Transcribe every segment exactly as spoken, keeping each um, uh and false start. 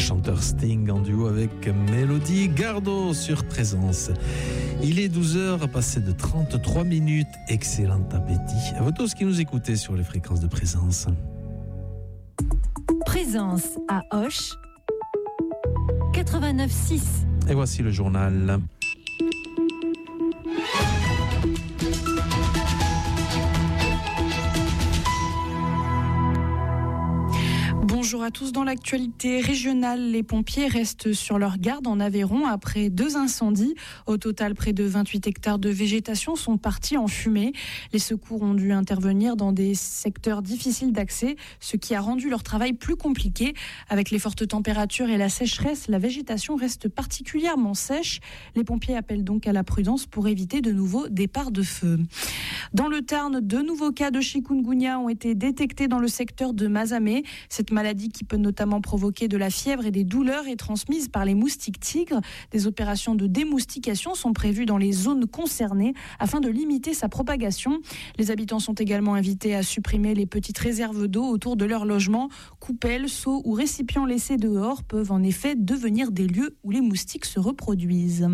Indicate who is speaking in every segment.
Speaker 1: chanteur Sting en duo avec Mélodie Gardot sur Présence. Il est douze heures, passé de trente-trois minutes. Excellent appétit. À vous tous qui nous écoutez sur les fréquences de Présence.
Speaker 2: Présence à Auch, quatre-vingt-neuf six.
Speaker 1: Et voici le journal.
Speaker 3: Bonjour à tous. Dans l'actualité régionale, les pompiers restent sur leur garde en Aveyron après deux incendies. Au total, près de vingt-huit hectares de végétation sont partis en fumée. Les secours ont dû intervenir dans des secteurs difficiles d'accès, ce qui a rendu leur travail plus compliqué. Avec les fortes températures et la sécheresse, la végétation reste particulièrement sèche. Les pompiers appellent donc à la prudence pour éviter de nouveaux départs de feu. Dans le Tarn, deux nouveaux cas de chikungunya ont été détectés dans le secteur de Mazamet. Cette maladie qui peut notamment provoquer de la fièvre et des douleurs est transmise par les moustiques tigres. Des opérations de démoustication sont prévues dans les zones concernées afin de limiter sa propagation. Les habitants sont également invités à supprimer les petites réserves d'eau autour de leur logement. Coupelles, seaux ou récipients laissés dehors peuvent en effet devenir des lieux où les moustiques se reproduisent.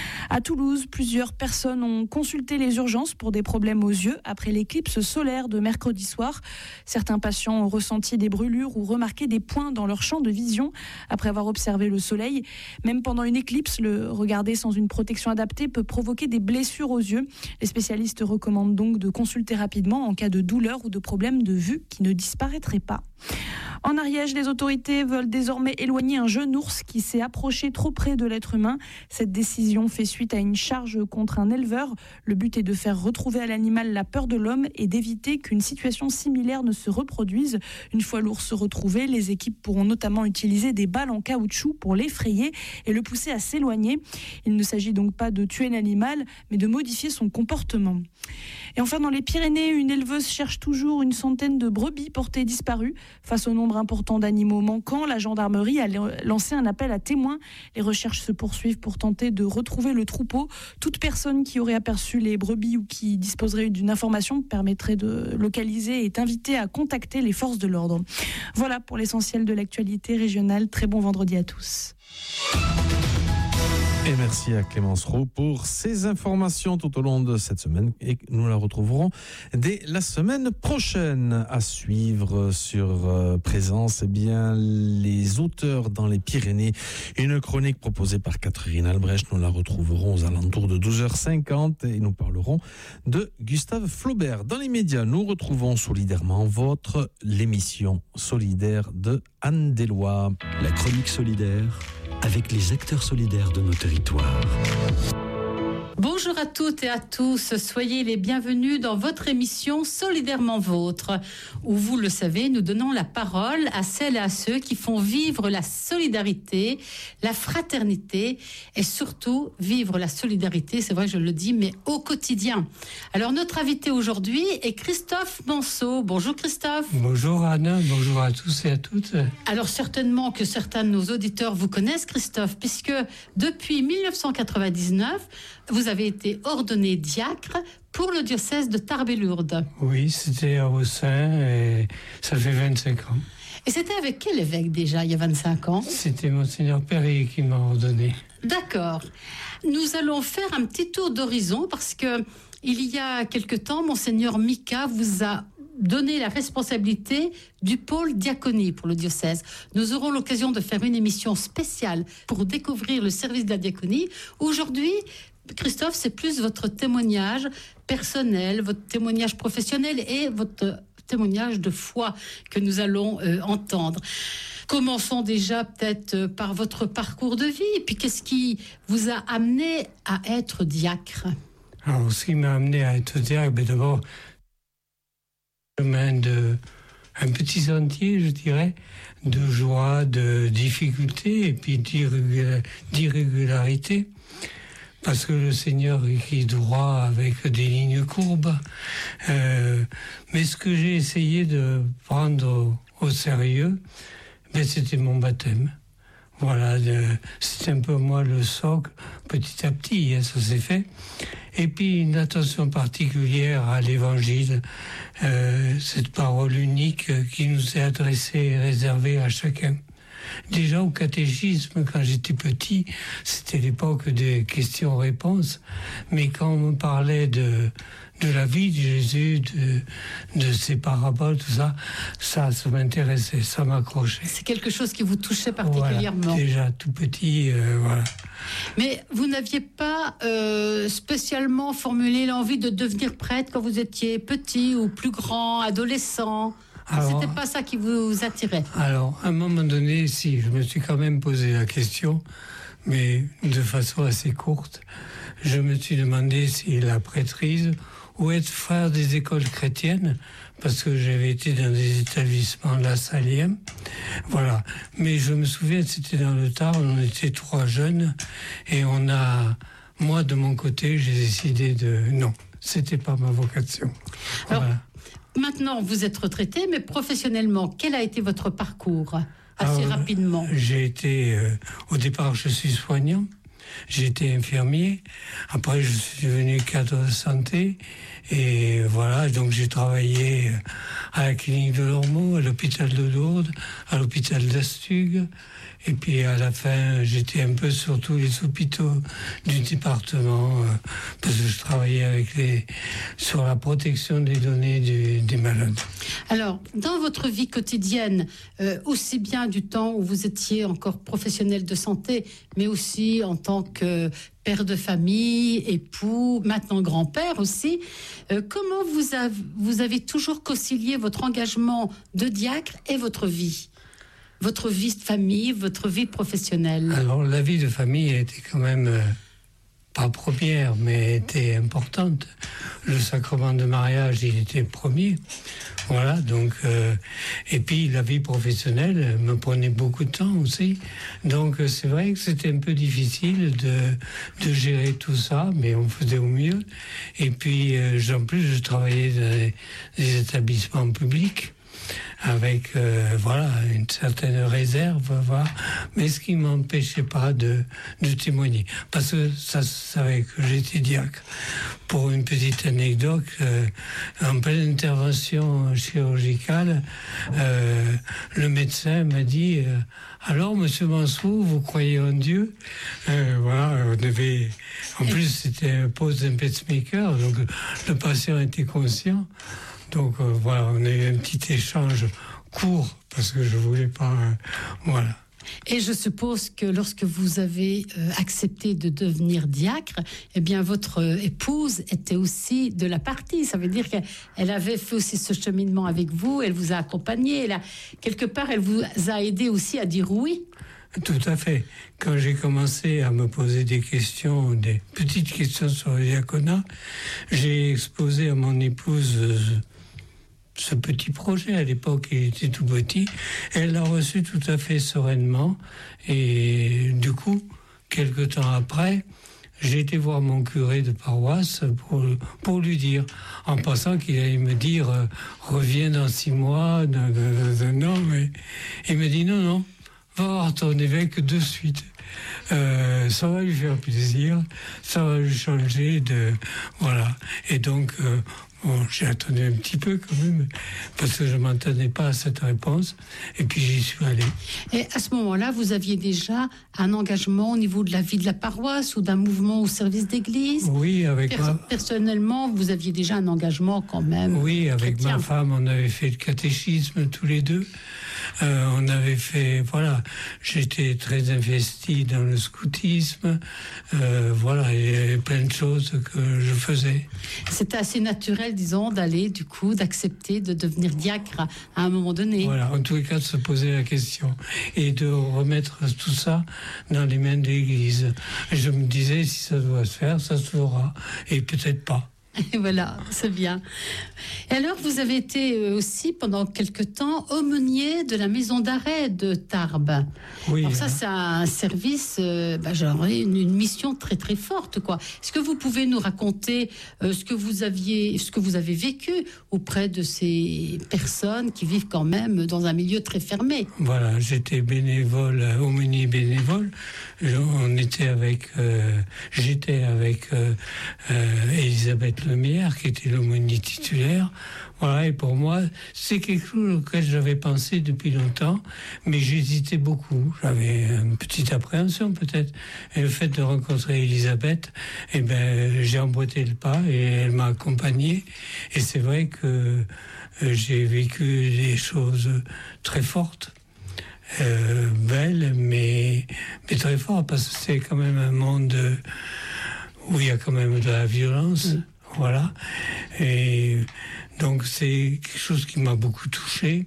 Speaker 3: À Toulouse, plusieurs personnes ont consulté les urgences pour des problèmes aux yeux après l'éclipse solaire de mercredi soir. Certains patients ont ressenti des brûlures ou remarqué des points dans leur champ de vision après avoir observé le soleil. Même pendant une éclipse, le regarder sans une protection adaptée peut provoquer des blessures aux yeux. Les spécialistes recommandent donc de consulter rapidement en cas de douleur ou de problème de vue qui ne disparaîtraient pas. En Ariège, les autorités veulent désormais éloigner un jeune ours qui s'est approché trop près de l'être humain. Cette décision fait suite à une charge contre un éleveur. Le but est de faire retrouver à l'animal la peur de l'homme et d'éviter qu'une situation similaire ne se reproduise. Une fois l'ours retrouvé, les équipes pourront notamment utiliser des balles en caoutchouc pour l'effrayer et le pousser à s'éloigner. Il ne s'agit donc pas de tuer l'animal, mais de modifier son comportement. Et enfin, dans les Pyrénées, une éleveuse cherche toujours une centaine de brebis portées disparues. Face au nombre important d'animaux manquants, la gendarmerie a lancé un appel à témoins. Les recherches se poursuivent pour tenter de retrouver le troupeau. Toute personne qui aurait aperçu les brebis ou qui disposerait d'une information permettrait de localiser et est invitée à contacter les forces de l'ordre. Voilà pour l'essentiel de l'actualité régionale. Très bon vendredi à tous.
Speaker 1: Et merci à Clémence Roux pour ces informations tout au long de cette semaine et nous la retrouverons dès la semaine prochaine. À suivre sur euh, Présence, eh bien, les auteurs dans les Pyrénées, une chronique proposée par Catherine Albrecht. Nous la retrouverons aux alentours de douze heures cinquante et nous parlerons de Gustave Flaubert. Dans les médias, nous retrouvons Solidairement Vôtre, l'émission solidaire de Anne Deloy.
Speaker 4: La chronique solidaire avec les acteurs solidaires de nos territoires.
Speaker 5: Bonjour à toutes et à tous, soyez les bienvenus dans votre émission Solidairement Vôtre, où vous le savez, nous donnons la parole à celles et à ceux qui font vivre la solidarité, la fraternité et surtout vivre la solidarité, c'est vrai je le dis, mais au quotidien. Alors notre invité aujourd'hui est Christophe Manceau. Bonjour Christophe.
Speaker 6: Bonjour Anna, bonjour à tous et à toutes.
Speaker 5: Alors certainement que certains de nos auditeurs vous connaissent Christophe, puisque depuis dix-neuf cent quatre-vingt-dix-neuf, vous avez été ordonné diacre pour le diocèse de Tarbes-et-Lourdes.
Speaker 6: Oui, c'était à Aussin et ça fait vingt-cinq ans.
Speaker 5: Et c'était avec quel évêque déjà, il y a vingt-cinq ans ?
Speaker 6: C'était Monseigneur Perrier qui m'a ordonné.
Speaker 5: D'accord. Nous allons faire un petit tour d'horizon parce que il y a quelque temps, Monseigneur Mika vous a donné la responsabilité du pôle diaconie pour le diocèse. Nous aurons l'occasion de faire une émission spéciale pour découvrir le service de la diaconie. Aujourd'hui, Christophe, c'est plus votre témoignage personnel, votre témoignage professionnel et votre témoignage de foi que nous allons euh, entendre. Commençons déjà peut-être par votre parcours de vie, et puis qu'est-ce qui vous a amené à être diacre ?
Speaker 6: Alors, ce qui m'a amené à être diacre, ben d'abord, chemin de un petit sentier, je dirais, de joie, de difficulté et puis d'irrégularité. Parce que le Seigneur écrit droit avec des lignes courbes. Euh, mais ce que j'ai essayé de prendre au, au sérieux, ben c'était mon baptême. Voilà, de, c'est un peu moi le socle, petit à petit, hein, ça s'est fait. Et puis une attention particulière à l'Évangile, euh, cette parole unique qui nous est adressée et réservée à chacun. déjà au catéchisme, quand j'étais petit, c'était l'époque des questions-réponses, mais quand on me parlait de, de la vie de Jésus, de, de ses paraboles, tout ça, ça, ça m'intéressait, ça m'accrochait.
Speaker 5: C'est quelque chose qui vous touchait particulièrement.
Speaker 6: Voilà, déjà tout petit, euh, voilà.
Speaker 5: Mais vous n'aviez pas euh, spécialement formulé l'envie de devenir prêtre quand vous étiez petit ou plus grand, adolescent? Alors, c'était pas ça qui vous attirait?
Speaker 6: Alors, à un moment donné, si, je me suis quand même posé la question, mais de façon assez courte. Je me suis demandé si la prêtrise ou être frère des écoles chrétiennes, parce que j'avais été dans des établissements lasalliens. Voilà. Mais je me souviens, c'était dans le Tarn, on était trois jeunes, et on a, moi de mon côté, j'ai décidé de, non, c'était pas ma vocation.
Speaker 5: Alors,
Speaker 6: voilà.
Speaker 5: Maintenant, vous êtes retraité, mais professionnellement, quel a été votre parcours? Assez
Speaker 6: Alors,
Speaker 5: rapidement.
Speaker 6: J'ai été, euh, au départ, je suis soignant. J'ai été infirmier. Après, je suis devenu cadre de santé. Et voilà, donc j'ai travaillé à la clinique de Lormeau, à l'hôpital de Lourdes, à l'hôpital d'Astugue. Et puis à la fin, j'étais un peu sur tous les hôpitaux du département, euh, parce que je travaillais avec les, sur la protection des données du, des malades.
Speaker 5: Alors, dans votre vie quotidienne, euh, aussi bien du temps où vous étiez encore professionnel de santé, mais aussi en tant que père de famille, époux, maintenant grand-père aussi, euh, comment vous avez, vous avez toujours concilié votre engagement de diacre et votre vie ? Votre vie de famille, votre vie professionnelle?
Speaker 6: Alors, la vie de famille était quand même, euh, pas première, mais était importante. Le sacrement de mariage, il était premier. Voilà, donc... Euh, et puis, la vie professionnelle me prenait beaucoup de temps aussi. Donc, c'est vrai que c'était un peu difficile de, de gérer tout ça, mais on faisait au mieux. Et puis, euh, en plus, je travaillais dans des, des établissements publics, avec euh, voilà une certaine réserve, voilà. Mais ce qui m'empêchait pas de, de témoigner, parce que ça savait que j'étais diacre. Pour une petite anecdote, euh, en pleine intervention chirurgicale, euh, le médecin m'a dit euh, alors Monsieur Mansou, vous croyez en Dieu? euh, Voilà, on devait. En plus, c'était un poste d'un pacemaker, donc le patient était conscient. Donc euh, voilà, on a eu un petit échange court, parce que je ne voulais pas... Euh, voilà.
Speaker 5: Et je suppose que lorsque vous avez euh, accepté de devenir diacre, eh bien votre euh, épouse était aussi de la partie. Ça veut dire qu'elle avait fait aussi ce cheminement avec vous, elle vous a accompagné, elle a, quelque part, elle vous a aidé aussi à dire oui.
Speaker 6: Tout à fait. Quand j'ai commencé à me poser des questions, des petites questions sur le diaconat, j'ai exposé à mon épouse euh, ce petit projet. À l'époque, il était tout petit. Elle l'a reçu tout à fait sereinement. Et du coup, quelque temps après, j'ai été voir mon curé de paroisse pour, pour lui dire, en pensant qu'il allait me dire euh, « reviens dans six mois, dans, dans, dans un an ». Mais il me dit « non, non, va voir ton évêque de suite. Euh, ça va lui faire plaisir, ça va lui changer de... » Voilà. Et donc... Euh, Bon, j'ai attendu un petit peu quand même, parce que je ne m'attendais pas à cette réponse, et puis j'y suis allé.
Speaker 5: Et à ce moment-là, vous aviez déjà un engagement au niveau de la vie de la paroisse ou d'un mouvement au service d'église?
Speaker 6: Oui, avec
Speaker 5: Pers-
Speaker 6: ma...
Speaker 5: Personnellement, vous aviez déjà un engagement quand même?
Speaker 6: Oui, avec
Speaker 5: chrétien.
Speaker 6: ma femme, on avait fait le catéchisme tous les deux. Euh, on avait fait, voilà, j'étais très investi dans le scoutisme. Euh, voilà, il y avait plein de choses que je faisais.
Speaker 5: C'était assez naturel, disons, d'aller, du coup, d'accepter de devenir diacre à un moment donné.
Speaker 6: Voilà, en tous les cas, de se poser la question et de remettre tout ça dans les mains de l'Église. Et je me disais, si ça doit se faire, ça se fera, et peut-être pas.
Speaker 5: Et voilà, c'est bien. Et alors, vous avez été aussi, pendant quelque temps, aumônier de la maison d'arrêt de Tarbes.
Speaker 6: Oui.
Speaker 5: Alors ça,
Speaker 6: hein.
Speaker 5: c'est un service, euh, bah, genre une, une mission très très forte, quoi. Est-ce que vous pouvez nous raconter euh, ce que vous aviez, ce que vous avez vécu auprès de ces personnes qui vivent quand même dans un milieu très fermé?
Speaker 6: Voilà, j'étais bénévole, aumônier bénévole. On était avec, euh, j'étais avec euh, euh, Elisabeth Lemierre, qui était l'aumônier titulaire. Voilà, et pour moi, c'est quelque chose auquel j'avais pensé depuis longtemps, mais j'hésitais beaucoup. J'avais une petite appréhension peut-être. Et le fait de rencontrer Elisabeth, eh ben, j'ai emboîté le pas et elle m'a accompagné. Et c'est vrai que euh, j'ai vécu des choses très fortes, euh, belles, mais, mais très fortes, parce que c'est quand même un monde où il y a quand même de la violence. Mmh. Voilà. Et donc c'est quelque chose qui m'a beaucoup touché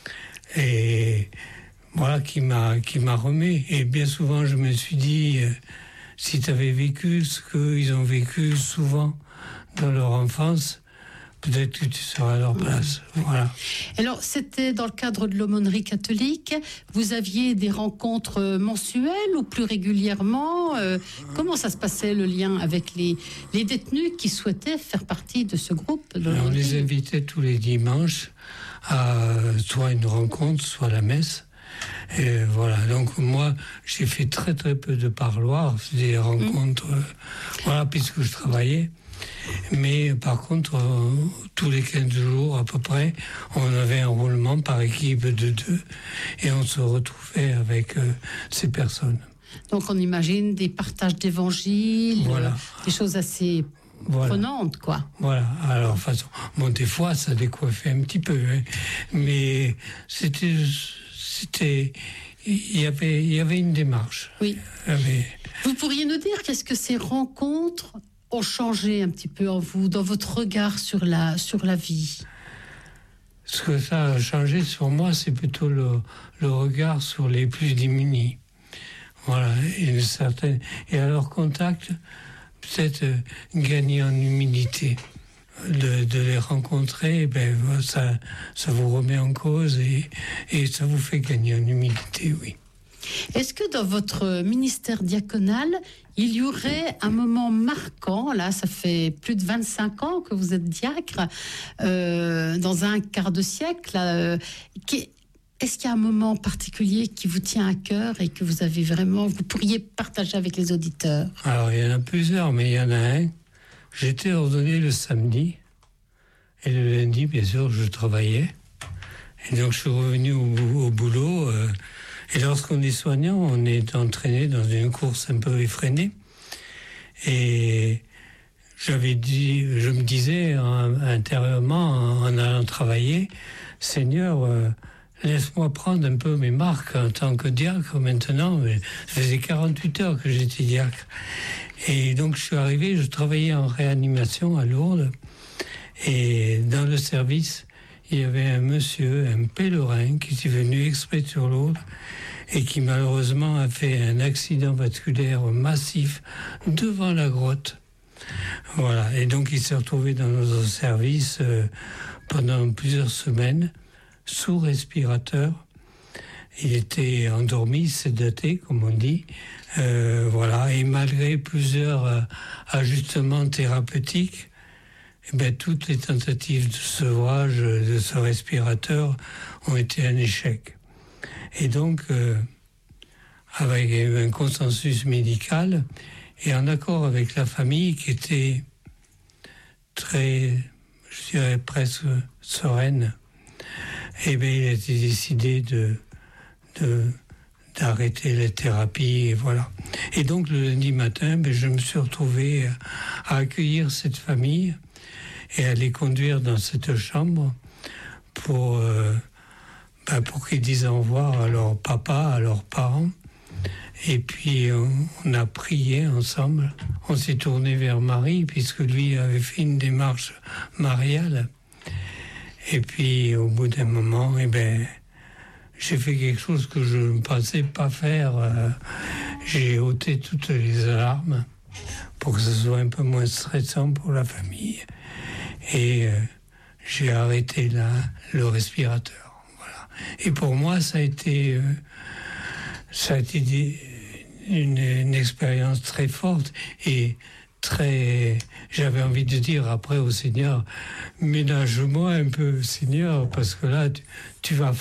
Speaker 6: et voilà, qui m'a qui m'a remis. Et bien souvent je me suis dit, euh, si tu avais vécu ce qu'ils ont vécu souvent dans leur enfance, peut-être que tu seras à leur place. Voilà.
Speaker 5: Alors, c'était dans le cadre de l'aumônerie catholique. Vous aviez des rencontres mensuelles ou plus régulièrement euh, Comment ça se passait, le lien avec les, les détenus qui souhaitaient faire partie de ce groupe de
Speaker 6: On les invitait tous les dimanches à soit une rencontre, soit la messe. Et voilà, donc moi, j'ai fait très très peu de parloirs, des rencontres, mmh. euh, voilà, puisque je travaillais. Mais par contre, euh, tous les quinze jours à peu près, on avait un roulement par équipe de deux et on se retrouvait avec euh, ces personnes.
Speaker 5: Donc on imagine des partages d'évangiles,
Speaker 6: voilà.
Speaker 5: euh, des choses assez voilà. prenantes, quoi.
Speaker 6: Voilà, alors façon, bon, des fois ça décoiffait un petit peu, hein, mais c'était, c'était, il y avait, il y avait une démarche.
Speaker 5: Oui.
Speaker 6: Mais...
Speaker 5: Vous pourriez nous dire qu'est-ce que ces rencontres ont changé un petit peu en vous, dans votre regard sur la, sur la vie?
Speaker 6: Ce que ça a changé sur moi, c'est plutôt le, le regard sur les plus démunis. Voilà, et, une certaine, et à leur contact, peut-être euh, gagner en humilité. De, de les rencontrer, ben, ça, ça vous remet en cause et, et ça vous fait gagner en humilité, oui.
Speaker 5: Est-ce que dans votre ministère diaconal, il y aurait un moment marquant, là, ça fait plus de vingt-cinq ans que vous êtes diacre, euh, dans un quart de siècle, là, euh, qui, est-ce qu'il y a un moment particulier qui vous tient à cœur et que vous avez vraiment, vous pourriez partager avec les auditeurs?
Speaker 6: Alors, il y en a plusieurs, mais il y en a un. J'étais ordonné le samedi, et le lundi, bien sûr, je travaillais. Et donc, je suis revenu au, au boulot. Euh, et lorsqu'on est soignant, on est entraîné dans une course un peu effrénée. Et j'avais dit, je me disais hein, intérieurement, en, en allant travailler, Seigneur, euh, laisse-moi prendre un peu mes marques en tant que diacre maintenant. Ça faisait quarante-huit heures que j'étais diacre. Et donc je suis arrivé, je travaillais en réanimation à Lourdes. Et dans le service, il y avait un monsieur, un pèlerin, qui était venu exprès sur Lourdes et qui malheureusement a fait un accident vasculaire massif devant la grotte. Voilà, et donc il s'est retrouvé dans notre service euh, pendant plusieurs semaines, sous respirateur. Il était endormi, sédaté, comme on dit. Euh, voilà, et malgré plusieurs euh, ajustements thérapeutiques, eh bien, toutes les tentatives de sevrage de ce respirateur ont été un échec. Et donc, euh, avec un consensus médical et en accord avec la famille qui était très, je dirais presque sereine, eh bien, il a été décidé de, de, d'arrêter les thérapies, et voilà. Et donc, le lundi matin, ben, je me suis retrouvé à accueillir cette famille et à les conduire dans cette chambre pour, euh, ben, pour qu'ils disent au revoir à leur papa, à leurs parents. Et puis, on, on a prié ensemble. On s'est tourné vers Marie, puisque lui avait fait une démarche mariale. Et puis, au bout d'un moment, eh ben, j'ai fait quelque chose que je ne pensais pas faire. Euh, j'ai ôté toutes les alarmes pour que ce soit un peu moins stressant pour la famille. Et euh, j'ai arrêté là le respirateur. Voilà. Et pour moi, ça a été, euh, ça a été des, une, une expérience très forte et très. J'avais envie de dire après au Seigneur, ménage-moi un peu, Seigneur, parce que là, tu, tu vas